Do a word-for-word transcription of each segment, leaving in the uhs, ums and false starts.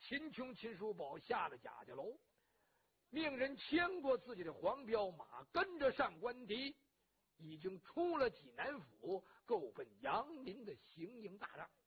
秦琼、秦叔宝下了贾家楼，命人牵过自己的黄骠马，跟着上官迪，已经出了济南府，够奔杨林的行营大帐。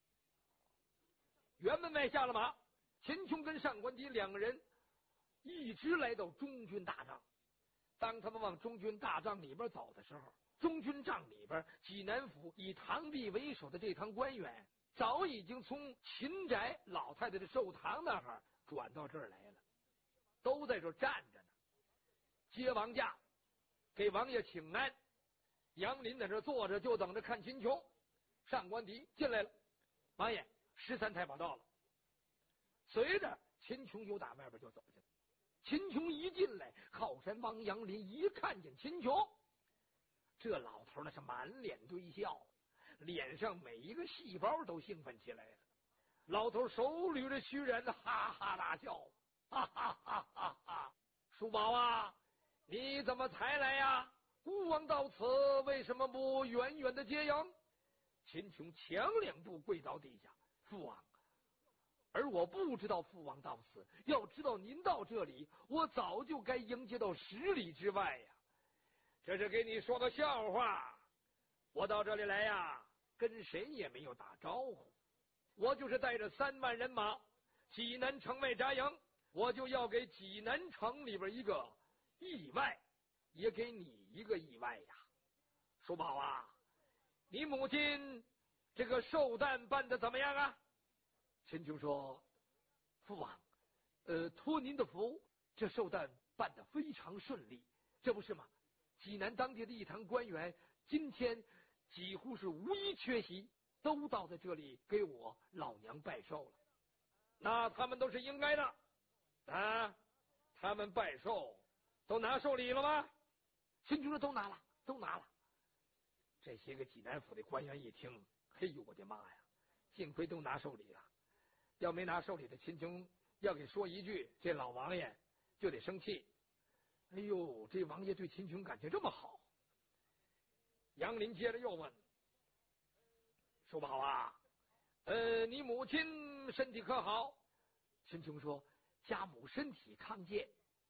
辕门外下了马，秦琼跟上官迪两个人一直来到中军大帐。当他们往中军大帐里边走的时候，中军帐里边，济南府以堂弟为首的这堂官员早已经从秦宅老太太的寿堂那儿转到这儿来了，都在这儿站着呢，接王驾，给王爷请安。杨林在这儿坐着，就等着看秦琼。上官迪进来了，王爷，十三太保到了。随着秦琼就打外边就走去了。秦琼一进来，靠山王杨林一看见秦琼，这老头那是满脸堆笑，脸上每一个细胞都兴奋起来了。老头手捋着须髯，哈哈大笑，哈哈哈哈哈！叔宝啊，你怎么才来呀？孤王到此，为什么不远远的接迎？秦琼前两步跪到地下，父王，而我不知道父王到此，要知道您到这里，我早就该迎接到十里之外呀。这是给你说个笑话，我到这里来呀，跟谁也没有打招呼，我就是带着三万人马，济南城外扎营，我就要给济南城里边一个意外，也给你一个意外呀。叔宝啊，你母亲这个寿诞办得怎么样啊？秦琼说，父王，呃，托您的福，这寿诞办得非常顺利，这不是吗？济南当地的一堂官员今天几乎是无一缺席，都到在这里给我老娘拜寿了。那他们都是应该的啊，他们拜寿都拿寿礼了吗？秦琼说都拿了，都拿了。这些个济南府的官员一听，嘿呦我的妈呀，幸亏都拿寿礼了，要没拿寿礼的秦琼要给说一句，这老王爷就得生气。哎呦，这王爷对秦琼感情这么好。杨林接着又问，叔宝啊，呃，你母亲身体可好？秦琼说，家母身体康健。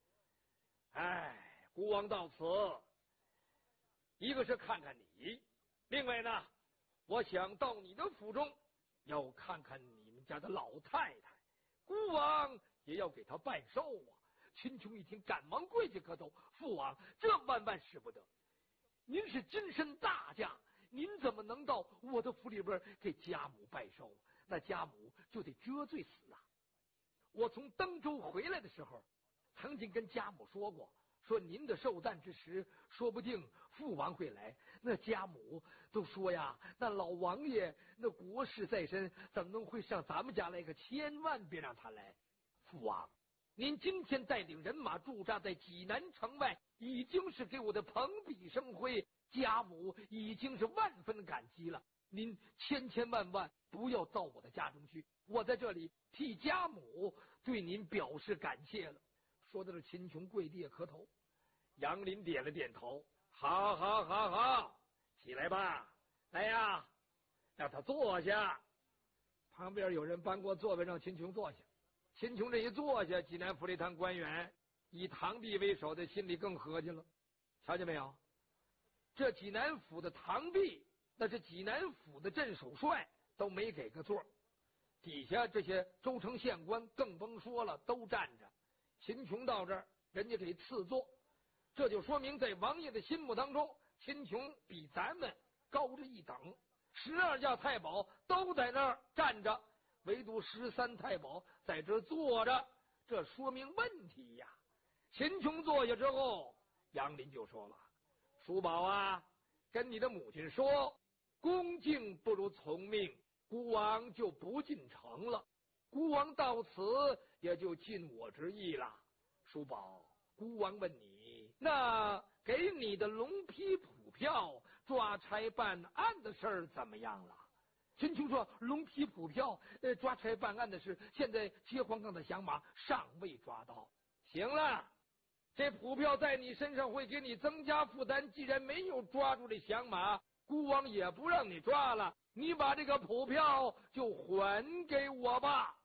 哎，孤王到此，一个是看看你，另外呢，我想到你的府中，要看看你们家的老太太，孤王也要给她拜寿啊。秦琼一听，赶忙跪下磕头，父王，这万万使不得，您是金身大将，您怎么能到我的府里边给家母拜寿？那家母就得折罪死啊！我从登州回来的时候，曾经跟家母说过，说您的寿诞之时，说不定父王会来。那家母都说呀，那老王爷那国事在身，怎么能会上咱们家来？个千万别让他来。父王，您今天带领人马驻扎在济南城外，已经是给我的蓬荜生辉，家母已经是万分感激了。您千千万万不要到我的家中去，我在这里替家母对您表示感谢了。说到这，秦琼跪地磕头。杨林点了点头，好好好好，起来吧，来呀，让他坐下。旁边有人搬过座位让秦琼坐下。秦琼这一坐下，济南府这堂官员以堂弟为首的心里更合计了。瞧见没有，这济南府的堂弟，那是济南府的镇守帅，都没给个座，底下这些州城县官更甭说了，都站着。秦琼到这儿，人家给赐座，这就说明在王爷的心目当中，秦琼比咱们高着一等。十二家太保都在那儿站着，唯独十三太保在这坐着，这说明问题呀。秦琼坐下之后，杨林就说了，叔宝啊，跟你的母亲说，恭敬不如从命，孤王就不进城了，孤王到此也就尽我之意了。叔宝，孤王问你，那给你的龙批普票抓差办案的事儿怎么样了？秦琼说，龙批普票呃，抓差办案的事，现在接黄冈的响马尚未抓到。行了，这普票在你身上会给你增加负担，既然没有抓住这响马，孤王也不让你抓了，你把这个普票就还给我吧。